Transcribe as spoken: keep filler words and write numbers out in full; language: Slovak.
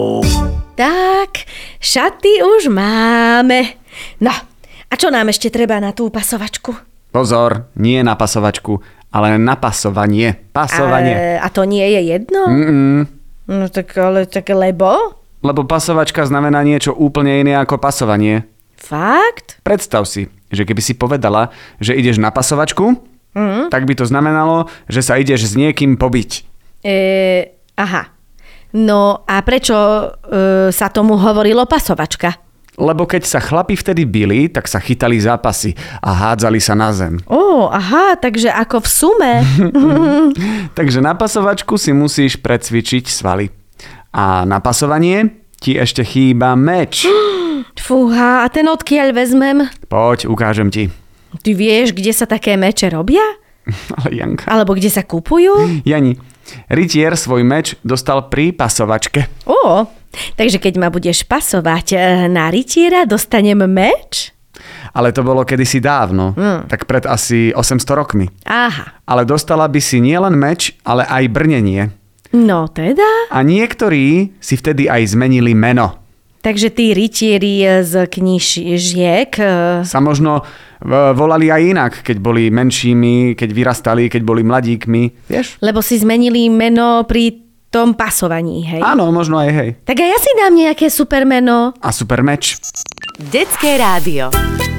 Tak, šaty už máme. No, a čo nám ešte treba na tú pasovačku? Pozor, nie na pasovačku, ale na pasovanie. Pasovanie. A, a to nie je jedno? Mm-mm. No tak ale tak lebo? Lebo pasovačka znamená niečo úplne iné ako pasovanie. Fakt? Predstav si, že keby si povedala, že ideš na pasovačku, mm. tak by to znamenalo, že sa ideš s niekým pobiť. E, aha. No a prečo e, sa tomu hovorilo pasovačka? Lebo keď sa chlapi vtedy bili, tak sa chytali zápasy a hádzali sa na zem. Ó, aha, takže ako v sume. Takže na pasovačku si musíš precvičiť svaly. A na pasovanie ti ešte chýba meč. Fúha, a ten odkiaľ vezmem? Poď, ukážem ti. Ty vieš, kde sa také meče robia? Ale Janka. Alebo kde sa kupujú? Jani, rytier svoj meč dostal pri pasovačke. Ó, takže keď ma budeš pasovať na rytiera, dostanem meč? Ale to bolo kedysi dávno, mm. tak pred asi osemsto rokmi. Aha. Ale dostala by si nielen meč, ale aj brnenie. No teda? A niektorí si vtedy aj zmenili meno. Takže tí rytieri z knížiek sa možno volali aj inak, keď boli menšími, keď vyrastali, keď boli mladíkmi, vieš? Lebo si zmenili meno pri tom pasovaní, hej? Áno, možno aj hej. Tak a ja si dám nejaké super meno. A super meč. Detské rádio.